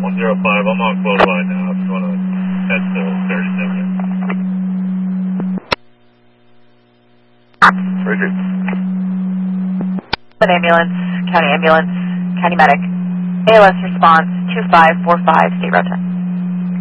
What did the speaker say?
105, I'm on Cloverline now if you want to head to 37. Roger. Ambulance, county medic. ALS response 2545, state route 10.